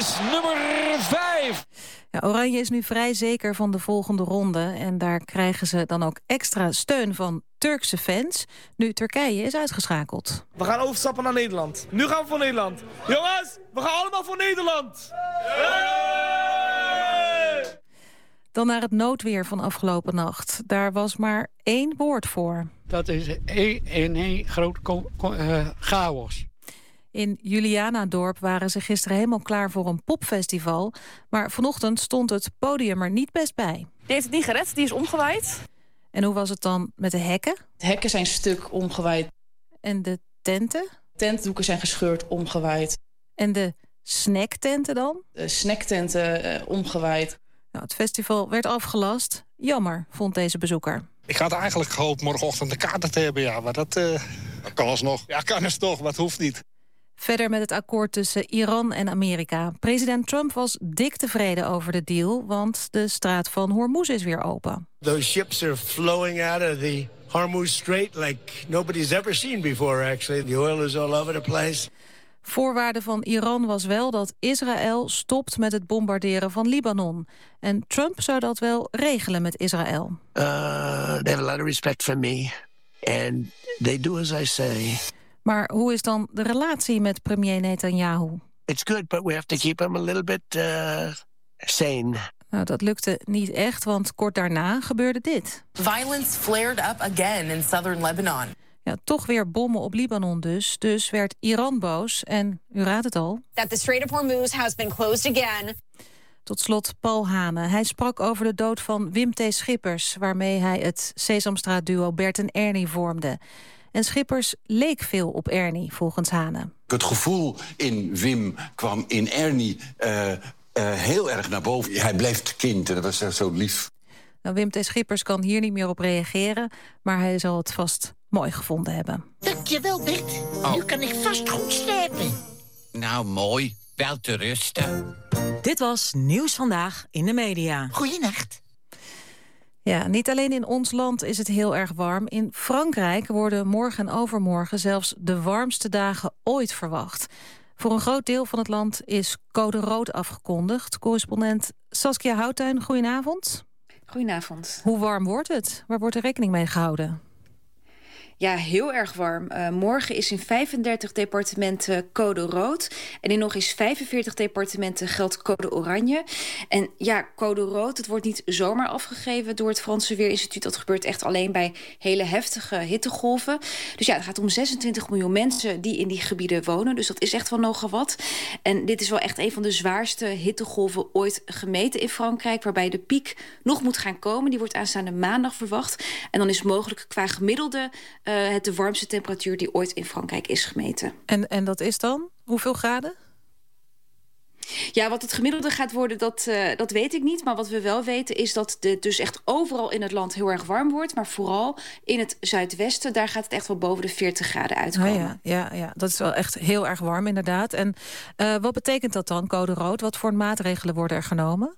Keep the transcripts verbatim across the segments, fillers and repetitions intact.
is nummer vijf. Ja, Oranje is nu vrij zeker van de volgende ronde. En daar krijgen ze dan ook extra steun van Turkse fans. Nu Turkije is uitgeschakeld. We gaan overstappen naar Nederland. Nu gaan we voor Nederland. Jongens, we gaan allemaal voor Nederland. Hey! Dan naar het noodweer van afgelopen nacht. Daar was maar één woord voor. Dat is één, één, één groot uh, chaos. In Julianadorp waren ze gisteren helemaal klaar voor een popfestival. Maar vanochtend stond het podium er niet best bij. Die heeft het niet gered, die is omgewaaid. En hoe was het dan met de hekken? De hekken zijn stuk omgewaaid. En de tenten? Tentdoeken zijn gescheurd, omgewaaid. En de snacktenten dan? De snacktenten uh, omgewaaid. Nou, het festival werd afgelast. Jammer, vond deze bezoeker. Ik had eigenlijk gehoopt morgenochtend de kaarten te hebben, ja, maar dat... Uh... Dat kan alsnog. Ja, kan alsnog, maar het hoeft niet. Verder met het akkoord tussen Iran en Amerika. President Trump was dik tevreden over de deal, want de straat van Hormuz is weer open. Those ships are flowing out of the Hormuz Strait like nobody's ever seen before, actually. The oil is all over the place. Voorwaarde van Iran was wel dat Israël stopt met het bombarderen van Libanon. En Trump zou dat wel regelen met Israël. Uh, they have a lot of respect for me. And they do as I say. Maar hoe is dan de relatie met premier Netanyahu? It's good, but we have to keep him a little bit uh, sane. Nou, dat lukte niet echt, want kort daarna gebeurde dit. Violence flared up again in southern Lebanon. Ja, toch weer bommen op Libanon dus. Dus werd Iran boos en, u raadt het al... That the Strait of Hormuz has been closed again. Tot slot Paul Hane. Hij sprak over de dood van Wim T. Schippers, waarmee hij het Sesamstraat-duo Bert en Ernie vormde. En Schippers leek veel op Ernie, volgens Hane. Het gevoel in Wim kwam in Ernie uh, uh, heel erg naar boven. Hij bleef kind en dat was zo lief. Nou, Wim T. Schippers kan hier niet meer op reageren, maar hij zal het vast mooi gevonden hebben. Dankjewel, Bert. Oh. Nu kan ik vast goed slapen. Nou, mooi. Wel te rusten. Dit was Nieuws Vandaag in de Media. Goeienacht. Ja, niet alleen in ons land is het heel erg warm. In Frankrijk worden morgen en overmorgen zelfs de warmste dagen ooit verwacht. Voor een groot deel van het land is code rood afgekondigd. Correspondent Saskia Houttuin, goedenavond. Goedenavond. Hoe warm wordt het? Waar wordt er rekening mee gehouden? Ja, heel erg warm. Uh, morgen is in vijfendertig departementen code rood. En in nog eens vijfenveertig departementen geldt code oranje. En ja, code rood, het wordt niet zomaar afgegeven door het Franse Weerinstituut. Dat gebeurt echt alleen bij hele heftige hittegolven. Dus ja, het gaat om zesentwintig miljoen mensen die in die gebieden wonen. Dus dat is echt wel nogal wat. En dit is wel echt een van de zwaarste hittegolven ooit gemeten in Frankrijk, waarbij de piek nog moet gaan komen. Die wordt aanstaande maandag verwacht. En dan is mogelijk qua gemiddelde Uh, het de warmste temperatuur die ooit in Frankrijk is gemeten. En, en dat is dan? Hoeveel graden? Ja, wat het gemiddelde gaat worden, dat, uh, dat weet ik niet. Maar wat we wel weten is dat het dus echt overal in het land heel erg warm wordt. Maar vooral in het zuidwesten, daar gaat het echt wel boven de veertig graden uitkomen. Oh ja, ja, ja, dat is wel echt heel erg warm inderdaad. En uh, wat betekent dat dan, code rood? Wat voor maatregelen worden er genomen?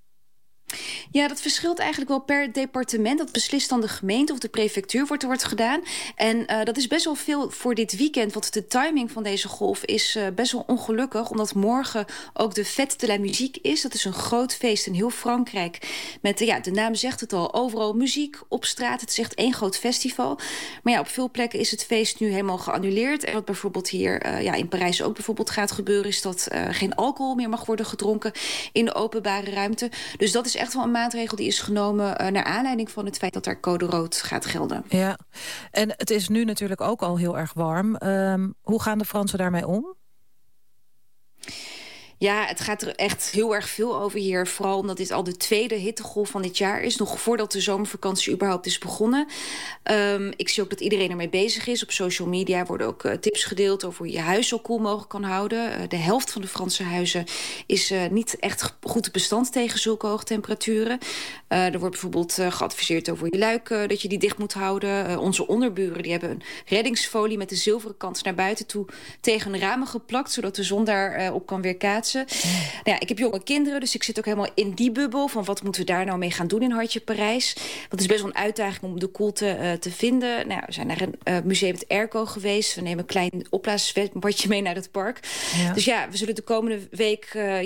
Ja, dat verschilt eigenlijk wel per departement. Dat beslist dan de gemeente of de prefectuur wordt er wordt gedaan. En uh, dat is best wel veel voor dit weekend. Want de timing van deze golf is uh, best wel ongelukkig. Omdat morgen ook de Fête de la Musique is. Dat is een groot feest in heel Frankrijk. Met, uh, ja, de naam zegt het al, overal muziek op straat. Het is echt één groot festival. Maar ja, op veel plekken is het feest nu helemaal geannuleerd. En wat bijvoorbeeld hier uh, ja, in Parijs ook bijvoorbeeld gaat gebeuren, is dat uh, geen alcohol meer mag worden gedronken in de openbare ruimte. Dus dat is echt wel een maatregel die is genomen uh, naar aanleiding van het feit dat er code rood gaat gelden. Ja, en het is nu natuurlijk ook al heel erg warm. Um, hoe gaan de Fransen daarmee om? Ja, het gaat er echt heel erg veel over hier. Vooral omdat dit al de tweede hittegolf van dit jaar is. Nog voordat de zomervakantie überhaupt is begonnen. Um, ik zie ook dat iedereen ermee bezig is. Op social media worden ook uh, tips gedeeld over hoe je je huis zo koel mogelijk kan houden. Uh, de helft van de Franse huizen is uh, niet echt goed bestand tegen zulke hoge temperaturen. Uh, er wordt bijvoorbeeld uh, geadviseerd over je luiken, uh, dat je die dicht moet houden. Uh, onze onderburen die hebben een reddingsfolie met de zilveren kant naar buiten toe tegen de ramen geplakt, zodat de zon daar uh, op kan weerkaatsen. Nou ja, ik heb jonge kinderen, dus ik zit ook helemaal in die bubbel van wat moeten we daar nou mee gaan doen in Hartje Parijs. Dat is best wel een uitdaging om de koelte uh, te vinden. Nou, we zijn naar een uh, museum met airco geweest. We nemen een klein opblaasbadje mee naar het park. Ja. Dus ja, we zullen de komende week uh,